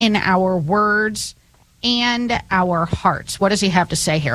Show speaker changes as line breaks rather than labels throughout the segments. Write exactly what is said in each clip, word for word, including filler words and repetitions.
in our words and our hearts. What does he have to say here?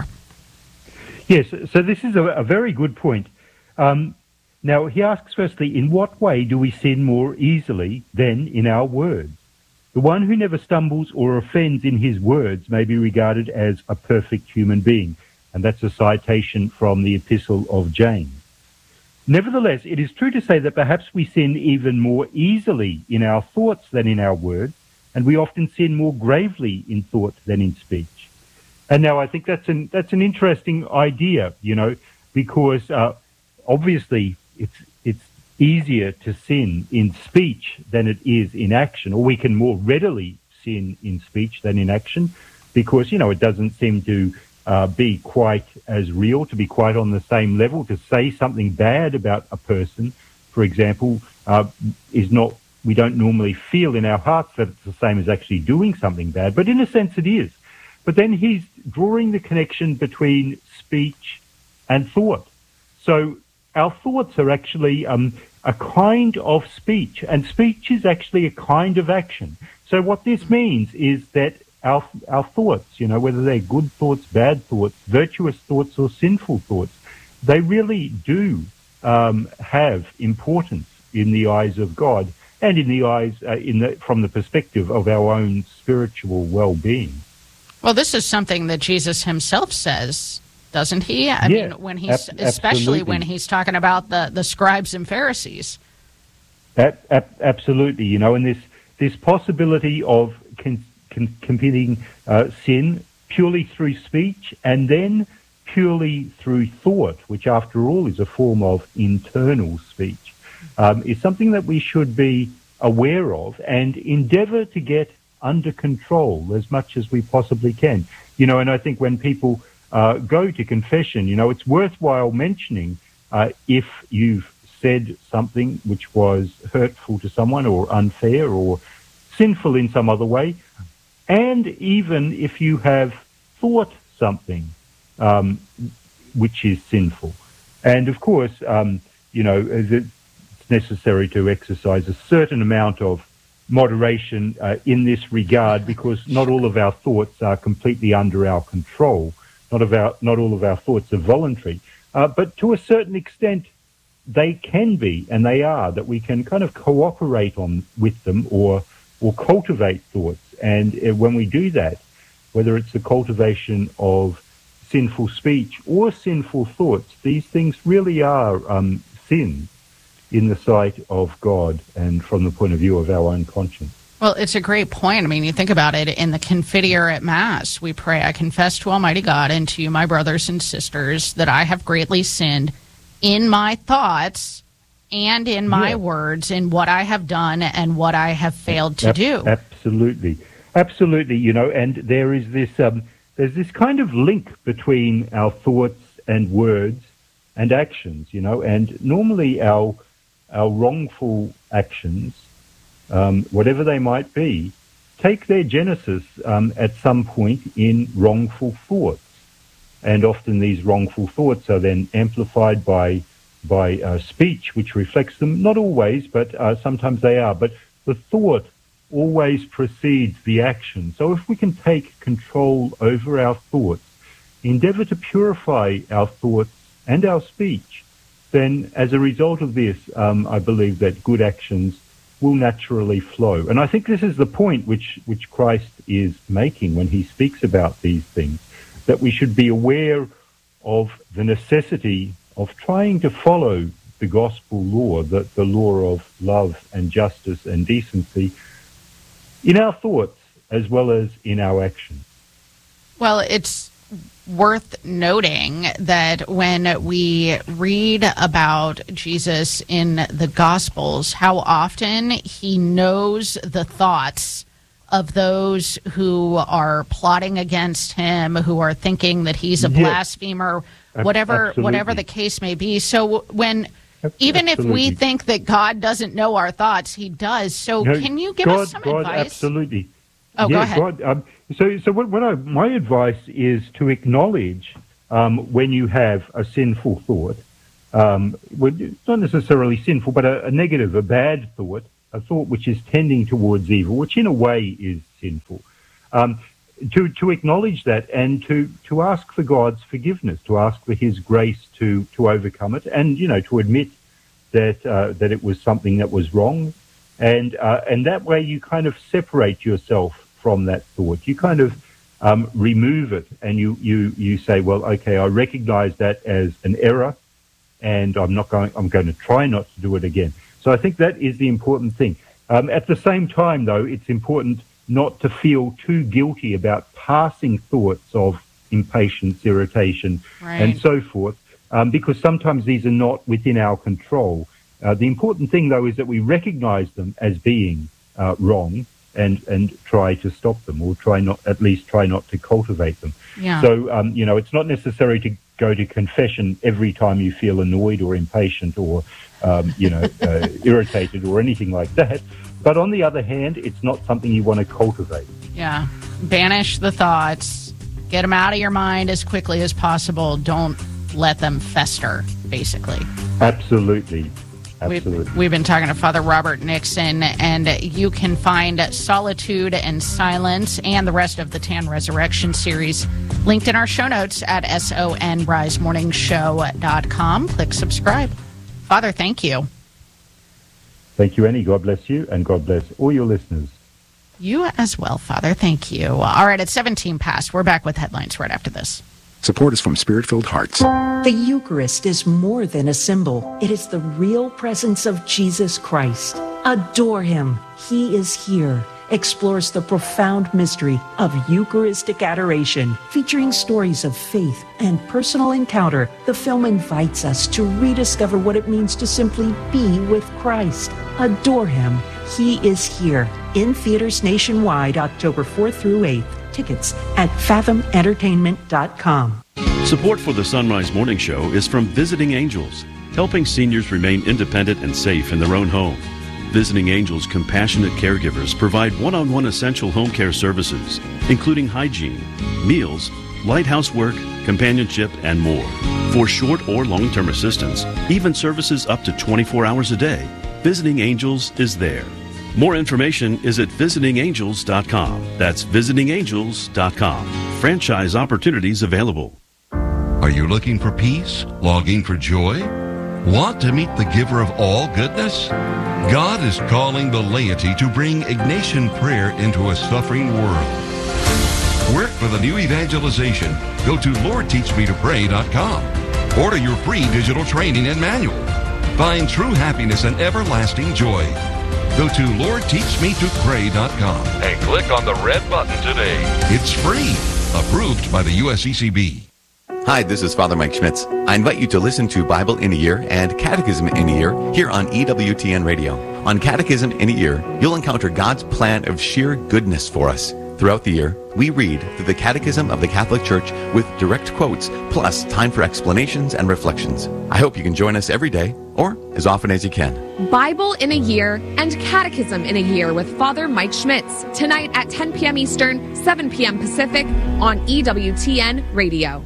Yes, so this is a, a very good point. Um, now, he asks firstly, in what way do we sin more easily than in our words? The one who never stumbles or offends in his words may be regarded as a perfect human being. And that's a citation from the Epistle of James. Nevertheless, it is true to say that perhaps we sin even more easily in our thoughts than in our words, and we often sin more gravely in thought than in speech. And now I think that's an that's an interesting idea, you know, because uh, obviously it's it's easier to sin in speech than it is in action, or we can more readily sin in speech than in action, because, you know, it doesn't seem to uh, be quite as real, to be quite on the same level. To say something bad about a person, for example, uh, is not, we don't normally feel in our hearts that it's the same as actually doing something bad, but in a sense it is. But then he's drawing the connection between speech and thought. So our thoughts are actually um, a kind of speech, and speech is actually a kind of action. So what this means is that our our thoughts, you know, whether they're good thoughts, bad thoughts, virtuous thoughts, or sinful thoughts, they really do um, have importance in the eyes of God and in the eyes, uh, in the from the perspective of our own spiritual well-being.
Well, this is something that Jesus himself says, doesn't he? I
yeah,
mean, when he's
ab-
especially when he's talking about the, the scribes and Pharisees.
Ab- ab- absolutely, you know, and this this possibility of con- con- committing uh, sin purely through speech and then purely through thought, which after all is a form of internal speech, um, is something that we should be aware of and endeavor to get under control as much as we possibly can. You know, and I think when people uh, go to confession, you know, it's worthwhile mentioning uh, if you've said something which was hurtful to someone or unfair or sinful in some other way, and even if you have thought something um, which is sinful. And of course, um, you know, it's necessary to exercise a certain amount of moderation uh, in this regard, because not all of our thoughts are completely under our control. Not of our, not all of our thoughts are voluntary, uh, but to a certain extent, they can be, and they are, that we can kind of cooperate on with them or or cultivate thoughts. And uh, when we do that, whether it's the cultivation of sinful speech or sinful thoughts, these things really are um, sins in the sight of God and from the point of view of our own conscience.
Well, it's a great point. I mean, you think about it, in the Confiteor at Mass, we pray, I confess to Almighty God and to you, my brothers and sisters, that I have greatly sinned in my thoughts and in my
yeah.
words, in what I have done and what I have failed to
Ab-
do.
Absolutely. Absolutely, you know, and there is this, um, there's this kind of link between our thoughts and words and actions, you know, and normally our our wrongful actions, um, whatever they might be, take their genesis um, at some point in wrongful thoughts. And often these wrongful thoughts are then amplified by by uh, speech, which reflects them. Not always, but uh, sometimes they are. But the thought always precedes the action. So if we can take control over our thoughts, endeavor to purify our thoughts and our speech, then as a result of this, um, I believe that good actions will naturally flow. And I think this is the point which, which Christ is making when he speaks about these things, that we should be aware of the necessity of trying to follow the gospel law, the, the law of love and justice and decency, in our thoughts as well as in our actions.
Well, it's worth noting that when we read about Jesus in the Gospels, how often he knows the thoughts of those who are plotting against him, who are thinking that he's a
yes.
blasphemer, whatever
Absolutely.
whatever the case may be. So when even
absolutely.
if we think that God doesn't know our thoughts, he does. So
no,
can you give
God,
us some
God,
advice?
Absolutely.
Oh,
yeah,
go ahead.
God, um, so, so what, what I, my advice is to acknowledge um, when you have a sinful thought, um, well, it's not necessarily sinful, but a, a negative, a bad thought, a thought which is tending towards evil, which in a way is sinful. Um, to to acknowledge that and to, to ask for God's forgiveness, to ask for his grace to, to overcome it, and, you know, to admit that uh, that it was something that was wrong. And uh, and that way you kind of separate yourself from that thought. You kind of um, remove it, and you, you, you say, well, okay, I recognize that as an error, and I'm not going. I'm going to try not to do it again. So I think that is the important thing. Um, at the same time, though, it's important not to feel too guilty about passing thoughts of impatience, irritation,
right.
and so forth, um, because sometimes these are not within our control. Uh, the important thing, though, is that we recognize them as being uh, wrong and, and try to stop them, or try not, at least try not to cultivate them.
Yeah.
So, um, you know, it's not necessary to go to confession every time you feel annoyed or impatient or, um, you know, uh, irritated or anything like that. But on the other hand, it's not something you want to cultivate.
Yeah. Banish the thoughts. Get them out of your mind as quickly as possible. Don't let them fester, basically.
Absolutely. Absolutely.
We've, we've been talking to Father Robert Nixon, and you can find Solitude and Silence and the rest of the Tan Resurrection series linked in our show notes at son rise morning show dot com. Click subscribe. Father, thank you.
Thank you, Annie. God bless you, and God bless all your listeners.
You as well, Father. Thank you. All right, it's seventeen past. We're back with headlines right after this.
Support is from Spirit-Filled Hearts.
The Eucharist is more than a symbol. It is the real presence of Jesus Christ. Adore him. He is here. Explores the profound mystery of Eucharistic adoration. Featuring stories of faith and personal encounter, the film invites us to rediscover what it means to simply be with Christ. Adore him. He is here. In theaters nationwide, October fourth through eighth. Tickets at fathom entertainment dot com.
Support for the Sunrise Morning Show is from Visiting Angels, helping seniors remain independent and safe in their own home. Visiting Angels compassionate caregivers provide one-on-one essential home care services, including hygiene, meals, light housework, companionship, and more. For short or long-term assistance, even services up to twenty-four hours a day, Visiting Angels is there. More information is at visiting angels dot com. That's visiting angels dot com. Franchise opportunities available.
Are you looking for peace? Longing for joy? Want to meet the giver of all goodness? God is calling the laity to bring Ignatian prayer into a suffering world. Work for the new evangelization. Go to lord teach me to pray dot com. Order your free digital training and manual. Find true happiness and everlasting joy. Go to lord teach me to pray dot com and click on the red button today. It's free. Approved by the U S C C B.
Hi, this is Father Mike Schmitz. I invite you to listen to Bible in a Year and Catechism in a Year here on E W T N Radio. On Catechism in a Year, you'll encounter God's plan of sheer goodness for us. Throughout the year, we read through the Catechism of the Catholic Church with direct quotes, plus time for explanations and reflections. I hope you can join us every day, or as often as you can.
Bible in a Year and Catechism in a Year with Father Mike Schmitz, tonight at ten p.m. Eastern, seven p.m. Pacific on E W T N Radio.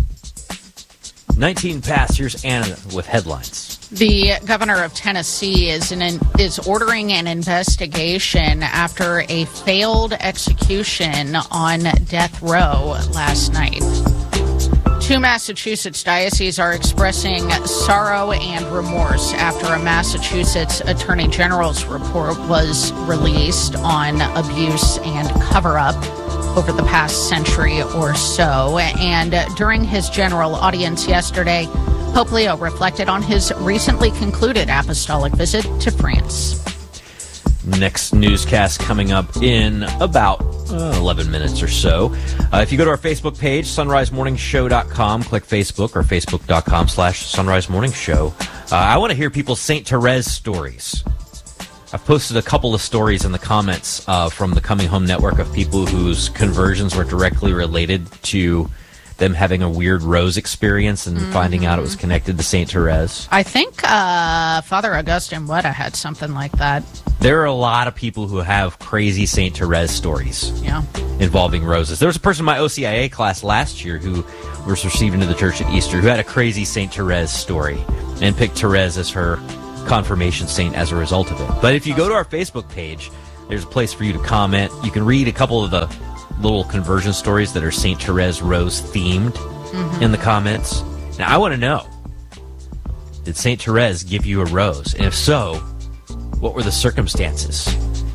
nineteen past, here's Anna with headlines.
The governor of Tennessee is in an, is ordering an investigation after a failed execution on death row last night. Two Massachusetts dioceses are expressing sorrow and remorse after a Massachusetts Attorney General's report was released on abuse and cover-up over the past century or so. And during his general audience yesterday, Pope Leo reflected on his recently concluded apostolic visit to France.
Next newscast coming up in about uh, eleven minutes or so. Uh, if you go to our Facebook page, sunrise morning show dot com, click Facebook or facebook dot com slash sunrise morning show. Uh, I want to hear people's Saint Therese stories. I've posted a couple of stories in the comments uh, from the Coming Home Network of people whose conversions were directly related to them having a weird rose experience and mm-hmm. finding out it was connected to Saint Therese.
I think uh, Father Augustine Wetta had something like that.
There are a lot of people who have crazy Saint Therese stories
yeah.
involving roses. There was a person in my O C I A class last year who was received into the church at Easter who had a crazy Saint Therese story and picked Therese as her confirmation saint as a result of it. But if you go to our Facebook page, There's a place for you to comment. You can read a couple of the little conversion stories that are Saint Therese Rose themed mm-hmm. in the comments. Now, I want to know, did Saint Therese give you a rose? And if so, what were the circumstances?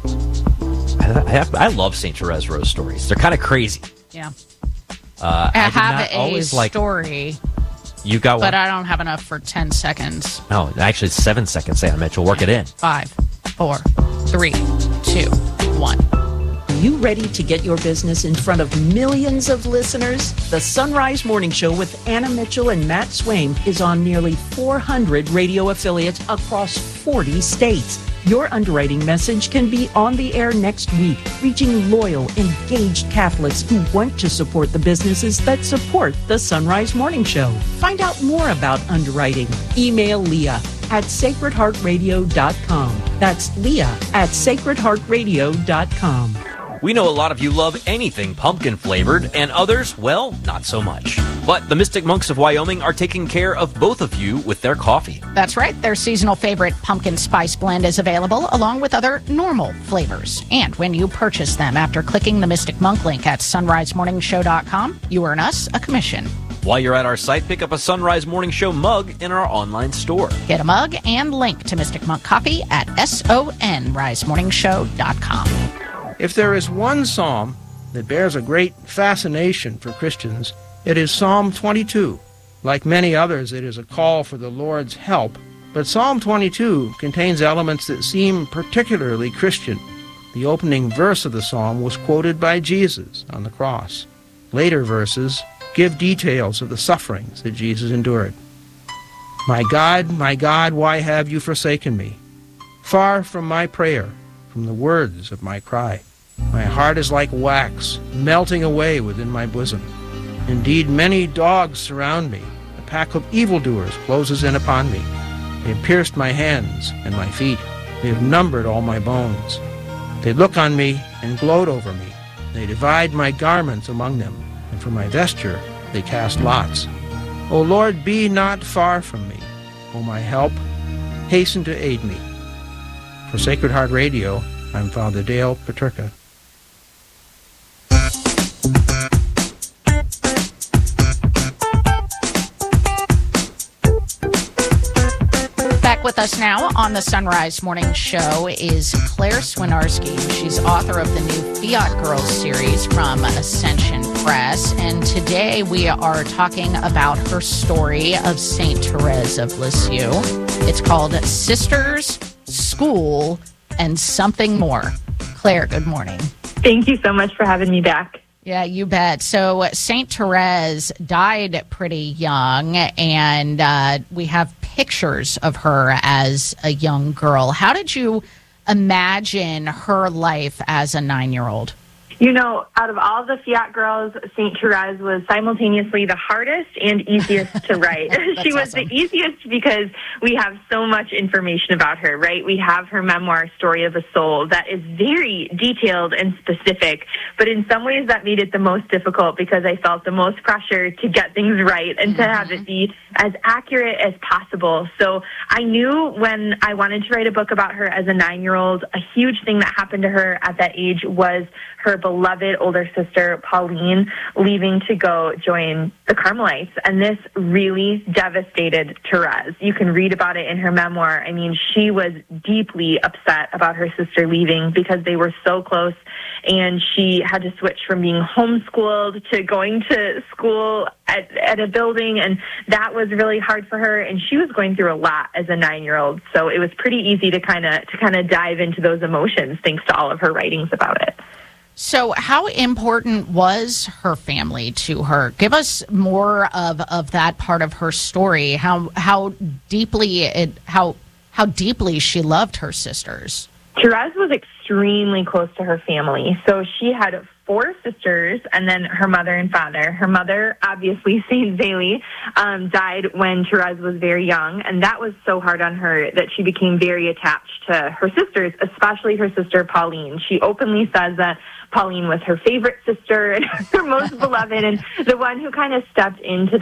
I, I, have, I love Saint Therese Rose stories. They're kind of crazy.
Yeah.
Uh,
I,
I
have a
always
story.
Like, you got one?
But I don't have enough for ten seconds.
No, actually it's seven seconds, Anna Mitchell. Work it in.
Five, four, three, two, one.
You ready to get your business in front of millions of listeners? The Sunrise Morning Show with Anna Mitchell and Matt Swaim is on nearly four hundred radio affiliates across forty states. Your underwriting message can be on the air next week, reaching loyal, engaged Catholics who want to support the businesses that support the Sunrise Morning Show. Find out more about underwriting. Email Leah at sacred heart radio dot com. That's Leah at sacred heart radio dot com.
We know a lot of you love anything pumpkin flavored, and others, well, not so much. But the Mystic Monks of Wyoming are taking care of both of you with their coffee.
That's right. Their seasonal favorite pumpkin spice blend is available, along with other normal flavors. And when you purchase them after clicking the Mystic Monk link at sunrise morning show dot com, you earn us a commission.
While you're at our site, pick up a Sunrise Morning Show mug in our online store.
Get a mug and link to Mystic Monk Coffee at sunrise morning show dot com.
If there is one psalm that bears a great fascination for Christians, it is Psalm twenty-two. Like many others, it is a call for the Lord's help, but Psalm twenty-two contains elements that seem particularly Christian. The opening verse of the psalm was quoted by Jesus on the cross. Later verses give details of the sufferings that Jesus endured. My God, my God, why have you forsaken me? Far from my prayer, from the words of my cry. My heart is like wax, melting away within my bosom. Indeed, many dogs surround me. A pack of evildoers closes in upon me. They have pierced my hands and my feet. They have numbered all my bones. They look on me and gloat over me. They divide my garments among them, and for my vesture they cast lots. O Lord, be not far from me. O my help, hasten to aid me. For Sacred Heart Radio, I'm Father Dale Paterka.
Back with us now on the Sunrise Morning Show is Claire Swinarski. She's author of the new Fiat Girls series from Ascension Press. And today we are talking about her story of Saint Therese of Lisieux. It's called Sisters, School, and Something More. Claire, good morning.
Thank you so much for having me back.
Yeah, you bet. So Saint Therese died pretty young, and uh, we have pictures of her as a young girl. How did you imagine her life as a nine-year-old?
You know, out of all the Fiat Girls, Saint Therese was simultaneously the hardest and easiest to write. She was awesome. The easiest because we have so much information about her, right? We have her memoir, Story of a Soul, that is very detailed and specific, but in some ways that made it the most difficult because I felt the most pressure to get things right and mm-hmm. to have it be as accurate as possible. So I knew when I wanted to write a book about her as a nine-year-old, a huge thing that happened to her at that age was her beloved older sister, Pauline, leaving to go join the Carmelites. And this really devastated Therese. You can read about it in her memoir. I mean, she was deeply upset about her sister leaving because they were so close, and she had to switch from being homeschooled to going to school at, at a building, and that was really hard for her, and she was going through a lot as a nine-year-old. So it was pretty easy to kind of to kind of dive into those emotions thanks to all of her writings about it.
So how important was her family to her? Give us more of, of that part of her story. How how deeply it how how deeply she loved her sisters.
Therese was extremely close to her family. So she had four sisters and then her mother and father. Her mother, obviously Saint Zélie, um, died when Therese was very young, and that was so hard on her that she became very attached to her sisters, especially her sister Pauline. She openly says that Pauline was her favorite sister and her most beloved, and the one who kind of stepped into that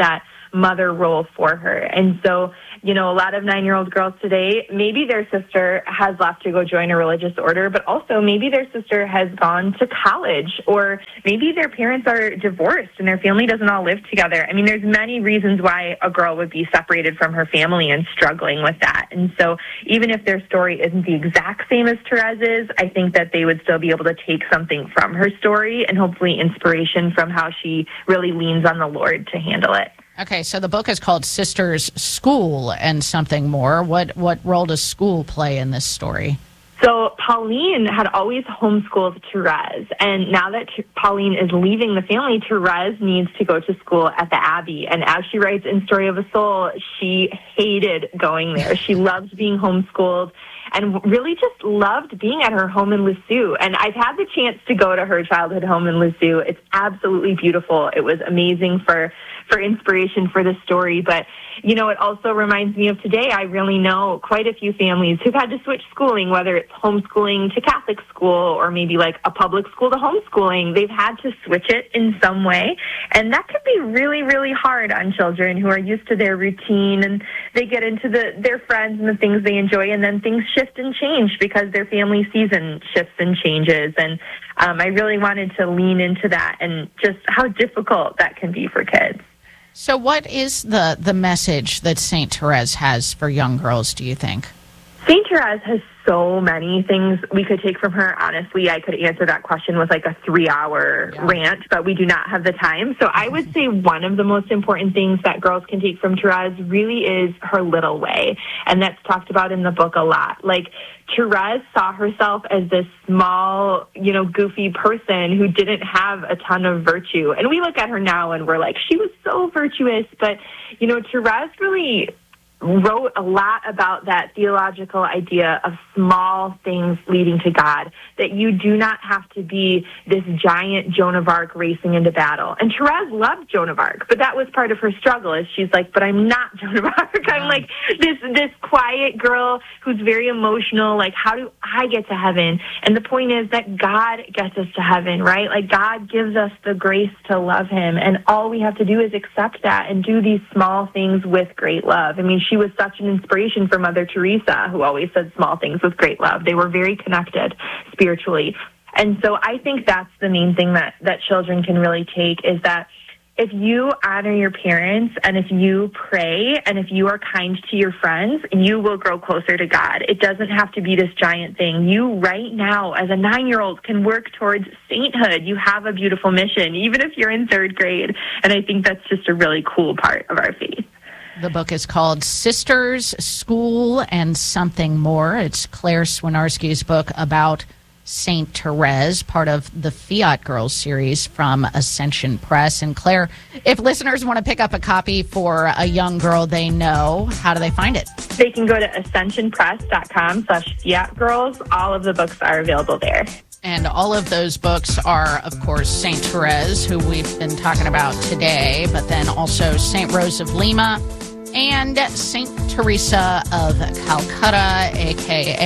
mother role for her. And so, you know, a lot of nine-year-old girls today, maybe their sister has left to go join a religious order, but also maybe their sister has gone to college, or maybe their parents are divorced and their family doesn't all live together. I mean, there's many reasons why a girl would be separated from her family and struggling with that. And so even if their story isn't the exact same as Therez's, I think that they would still be able to take something from her story and hopefully inspiration from how she really leans on the Lord to handle it.
Okay, so the book is called Sisters, School, and Something More. What what role does school play in this story?
So Pauline had always homeschooled Therez, and now that T- Pauline is leaving the family, Therez needs to go to school at the Abbey. And as she writes in Story of a Soul, she hated going there. She loved being homeschooled and really just loved being at her home in Lisieux. And I've had the chance to go to her childhood home in Lisieux. It's absolutely beautiful. It was amazing for for inspiration for the story. But, you know, it also reminds me of today. I really know quite a few families who've had to switch schooling, whether it's homeschooling to Catholic school or maybe like a public school to homeschooling. They've had to switch it in some way. And that can be really, really hard on children who are used to their routine, and they get into the their friends and the things they enjoy, and then things shift and change because their family season shifts and changes. And um, I really wanted to lean into that and just how difficult that can be for kids.
So what is the, the message that Saint Therez has for young girls, do you think?
Saint Therez has so many things we could take from her. Honestly, I could answer that question with like a three-hour yeah. rant, but we do not have the time. So I would say one of the most important things that girls can take from Therez really is her little way, and that's talked about in the book a lot. Like, Therez saw herself as this small, you know, goofy person who didn't have a ton of virtue. And we look at her now and we're like, she was so virtuous. But, you know, Therez really wrote a lot about that theological idea of small things leading to God, that you do not have to be this giant Joan of Arc racing into battle. And Therez loved Joan of Arc, but that was part of her struggle, is she's like, but I'm not Joan of Arc. I'm like this this quiet girl who's very emotional. Like, how do I get to heaven? And the point is that God gets us to heaven, right? Like, God gives us the grace to love him, and all we have to do is accept that and do these small things with great love. I mean, she was such an inspiration for Mother Teresa, who always said small things with great love. They were very connected spiritually. And so I think that's the main thing that, that children can really take, is that if you honor your parents and if you pray and if you are kind to your friends, you will grow closer to God. It doesn't have to be this giant thing. You right now, as a nine-year-old, can work towards sainthood. You have a beautiful mission, even if you're in third grade. And I think that's just a really cool part of our faith.
The book is called Sisters, School, and Something More. It's Claire Swinarski's book about Saint Therez, part of the Fiat Girls series from Ascension Press. And Claire, if listeners want to pick up a copy for a young girl they know, how do they find it?
They can go to ascensionpress.com slash Fiat Girls. All of the books are available there.
And all of those books are, of course, Saint Therez, who we've been talking about today, but then also Saint Rose of Lima and Saint Teresa of Calcutta, a k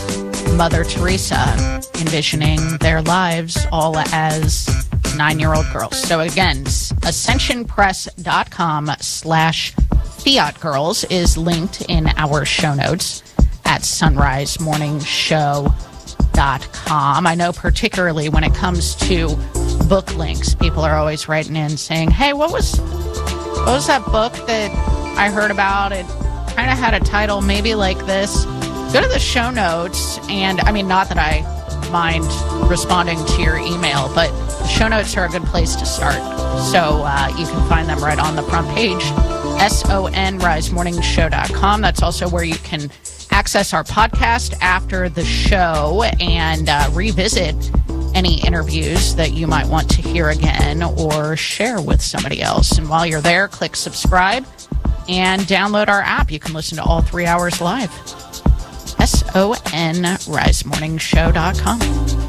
a. Mother Teresa, envisioning their lives all as nine-year-old girls. So again, ascensionpress.com slash Fiat Girls is linked in our show notes at sunrise morning show dot com. I know particularly when it comes to book links, people are always writing in saying, hey, what was what was that book that I heard about? It kind of had a title maybe like this. Go to the show notes, and I mean, not that I mind responding to your email, but the show notes are a good place to start. So uh, you can find them right on the front page, sunrise morning show dot com. That's also where you can access our podcast after the show and uh, revisit any interviews that you might want to hear again or share with somebody else. And while you're there, click subscribe and download our app. You can listen to all three hours live. S O N rise morning show dot com.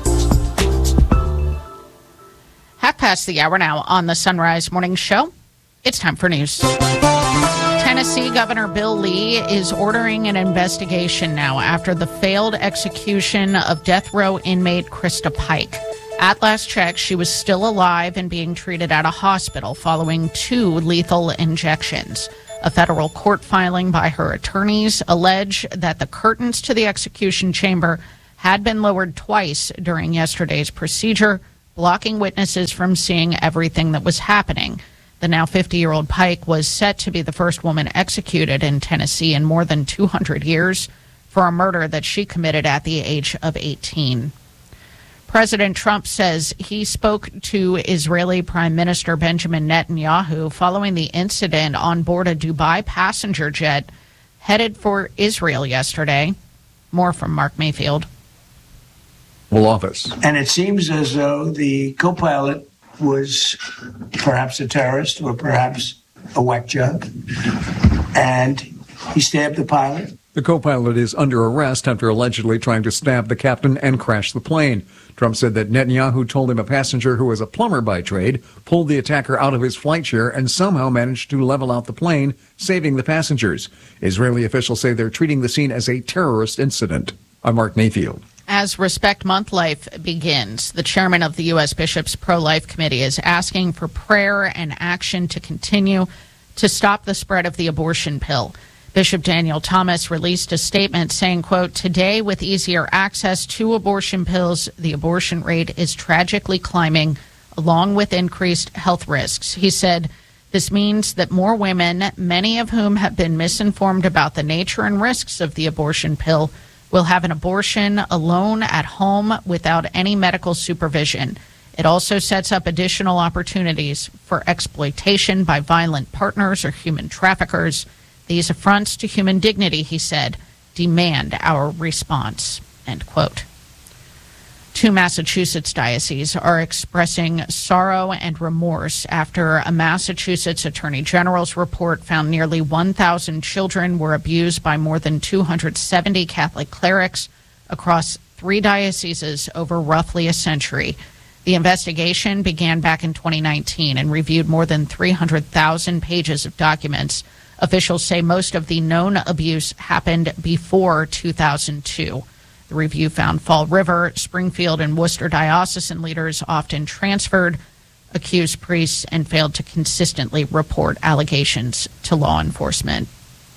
Half past the hour now on the Sunrise Morning Show. It's time for news. Tennessee Governor Bill Lee is ordering an investigation now after the failed execution of death row inmate Krista Pike. At last check, she was still alive and being treated at a hospital following two lethal injections. A federal court filing by her attorneys allege that the curtains to the execution chamber had been lowered twice during yesterday's procedure, blocking witnesses from seeing everything that was happening. The now fifty-year-old Pike was set to be the first woman executed in Tennessee in more than two hundred years for a murder that she committed at the age of eighteen. President Trump says he spoke to Israeli Prime Minister Benjamin Netanyahu following the incident on board a Dubai passenger jet headed for Israel yesterday. More from Mark Mayfield.
Well, office.
And it seems as though the co-pilot was perhaps a terrorist or perhaps a whack job, and he stabbed the pilot.
The co-pilot is under arrest after allegedly trying to stab the captain and crash the plane. Trump said that Netanyahu told him a passenger who was a plumber by trade pulled the attacker out of his flight chair and somehow managed to level out the plane, saving the passengers. Israeli officials say they're treating the scene as a terrorist incident. I'm Mark Mayfield.
As Respect Month Life begins, the chairman of the U S Bishops' Pro-Life Committee is asking for prayer and action to continue to stop the spread of the abortion pill. Bishop Daniel Thomas released a statement saying, quote, "Today, with easier access to abortion pills, the abortion rate is tragically climbing, along with increased health risks." He said, "This means that more women, many of whom have been misinformed about the nature and risks of the abortion pill, will have an abortion alone at home without any medical supervision. It also sets up additional opportunities for exploitation by violent partners or human traffickers. These affronts to human dignity," he said, "demand our response," end quote. Two Massachusetts dioceses are expressing sorrow and remorse after a Massachusetts Attorney General's report found nearly one thousand children were abused by more than two hundred seventy Catholic clerics across three dioceses over roughly a century. The investigation began back in twenty nineteen and reviewed more than three hundred thousand pages of documents. Officials say most of the known abuse happened before two thousand two. The review found Fall River, Springfield, and Worcester diocesan leaders often transferred, accused priests, and failed to consistently report allegations to law enforcement.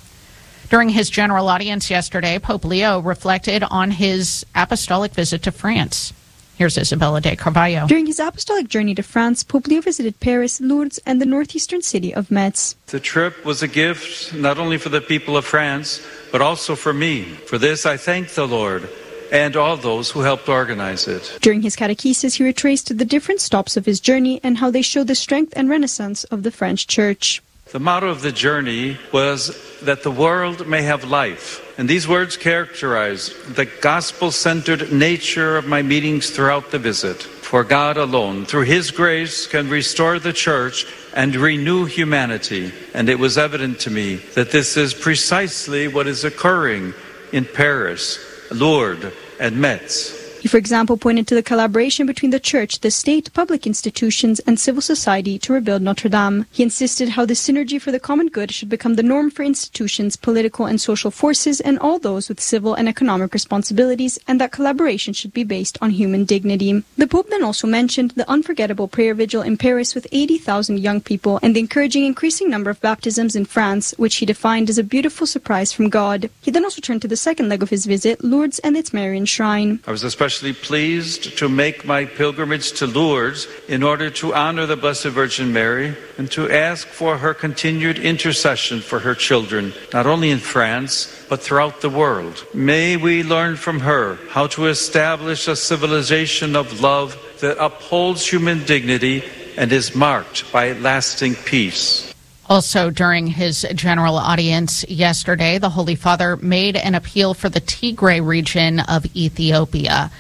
During his general audience yesterday, Pope Leo reflected on his apostolic visit to France. Here's Isabella de Carvalho.
During his apostolic journey to France, Pope Leo visited Paris, Lourdes, and the northeastern city of Metz.
The trip was a gift not only for the people of France, but also for me. For this, I thank the Lord and all those who helped organize it.
During his catechesis, he retraced the different stops of his journey and how they show the strength and renaissance of the French church.
The motto of the journey was that the world may have life. And these words characterize the gospel-centered nature of my meetings throughout the visit. For God alone, through His grace, can restore the church and renew humanity. And it was evident to me that this is precisely what is occurring in Paris, Lourdes, and Metz.
He, for example, pointed to the collaboration between the church, the state, public institutions, and civil society to rebuild Notre Dame. He insisted how the synergy for the common good should become the norm for institutions, political and social forces, and all those with civil and economic responsibilities, and that collaboration should be based on human dignity. The Pope then also mentioned the unforgettable prayer vigil in Paris with eighty thousand young people and the encouraging increasing number of baptisms in France, which he defined as a beautiful surprise from God. He then also turned to the second leg of his visit, Lourdes and its Marian shrine.
I was especially pleased to make my pilgrimage to Lourdes in order to honor the Blessed Virgin Mary and to ask for her continued intercession for her children, not only in France, but throughout the world. May we learn from her how to establish a civilization of love that upholds human dignity and is marked by lasting peace.
Also, during his general audience yesterday, the Holy Father made an appeal for the Tigray region of Ethiopia,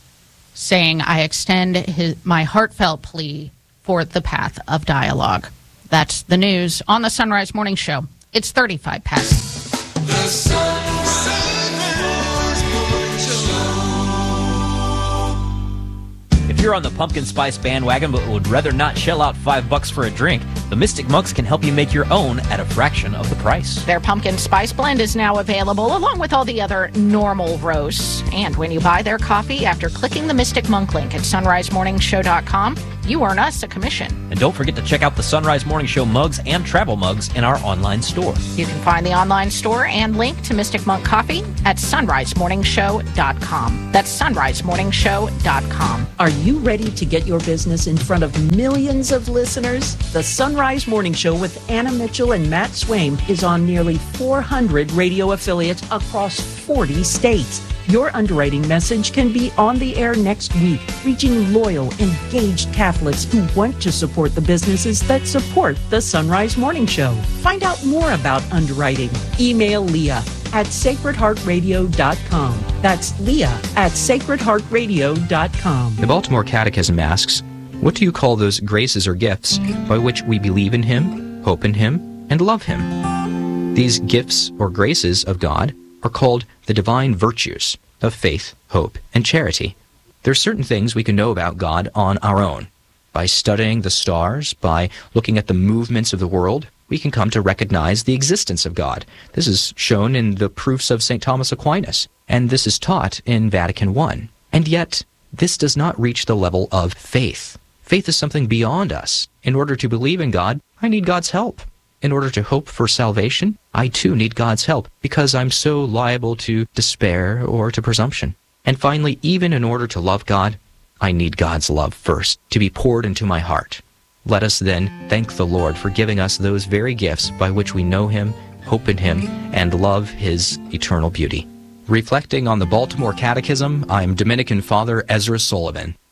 saying, "I extend his, my heartfelt plea for the path of dialogue." That's the news on the Sunrise Morning Show. It's thirty-five past.
The Sunrise Morning Show.
If you're on the pumpkin spice bandwagon but would rather not shell out five bucks for a drink, the Mystic mugs can help you make your own at a fraction of the price.
Their pumpkin spice blend is now available along with all the other normal roasts. And when you buy their coffee after clicking the Mystic Monk link at sunrise morning show dot com, you earn us a commission.
And don't forget to check out the Sunrise Morning Show mugs and travel mugs in our online store.
You can find the online store and link to Mystic Monk Coffee at sunrise morning show dot com. That's sunrise morning show dot com.
Are you ready to get your business in front of millions of listeners? The Sunrise Morning Show with Anna Mitchell and Matt Swaim is on nearly four hundred radio affiliates across forty states. Your underwriting message can be on the air next week, reaching loyal, engaged Catholics who want to support the businesses that support the Sunrise Morning Show. Find out more about underwriting. Email Leah at sacred heart radio dot com. That's Leah at sacred heart radio dot com.
The Baltimore Catechism asks, what do you call those graces or gifts by which we believe in Him, hope in Him, and love Him? These gifts or graces of God are called the divine virtues of faith, hope, and charity. There are certain things we can know about God on our own. By studying the stars, by looking at the movements of the world, we can come to recognize the existence of God. This is shown in the proofs of Saint Thomas Aquinas, and this is taught in Vatican One. And yet, this does not reach the level of faith. Faith is something beyond us. In order to believe in God, I need God's help. In order to hope for salvation, I too need God's help because I'm so liable to despair or to presumption. And finally, even in order to love God, I need God's love first to be poured into my heart. Let us then thank the Lord for giving us those very gifts by which we know Him, hope in Him, and love His eternal beauty. Reflecting on the Baltimore Catechism, I'm Dominican Father Ezra Sullivan.